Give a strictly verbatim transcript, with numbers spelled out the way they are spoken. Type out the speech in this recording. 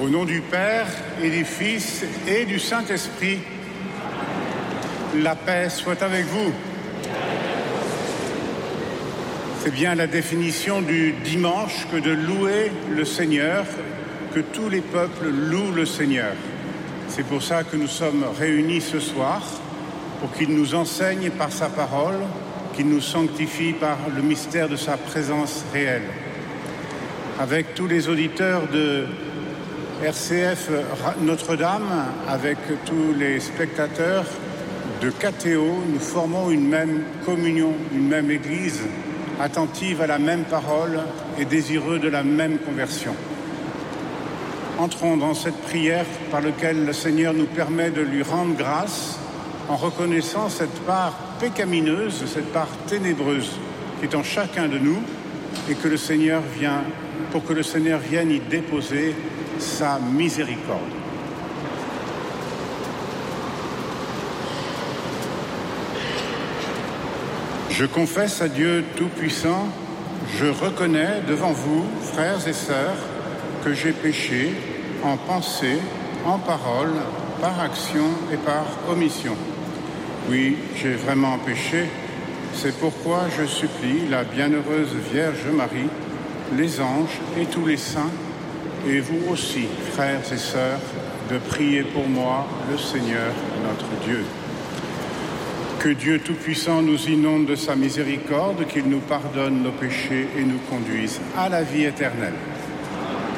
Au nom du Père et du Fils et du Saint-Esprit, la paix soit avec vous. C'est bien la définition du dimanche que de louer le Seigneur, que tous les peuples louent le Seigneur. C'est pour ça que nous sommes réunis ce soir, pour qu'il nous enseigne par sa parole, qu'il nous sanctifie par le mystère de sa présence réelle. Avec tous les auditeurs de R C F Notre-Dame, avec tous les spectateurs de K T O, nous formons une même communion, une même Église, attentive à la même parole et désireux de la même conversion. Entrons dans cette prière par laquelle le Seigneur nous permet de lui rendre grâce en reconnaissant cette part pécamineuse, cette part ténébreuse qui est en chacun de nous et que le Seigneur vient, pour que le Seigneur vienne y déposer sa miséricorde. Je confesse à Dieu Tout-Puissant, je reconnais devant vous, frères et sœurs, que j'ai péché en pensée, en parole, par action et par omission. Oui, j'ai vraiment péché. C'est pourquoi je supplie la bienheureuse Vierge Marie, les anges et tous les saints, et vous aussi, frères et sœurs, de prier pour moi, le Seigneur, notre Dieu. Que Dieu Tout-Puissant nous inonde de sa miséricorde, qu'il nous pardonne nos péchés et nous conduise à la vie éternelle.